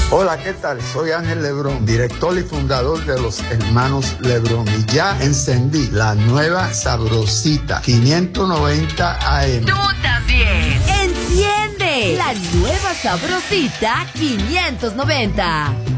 Hola, ¿qué tal? Soy Ángel Lebrón, director y fundador de los Hermanos Lebrón. Y ya encendí la nueva Sabrosita 590 AM. ¡Tú también! ¡Enciende la nueva Sabrosita 590!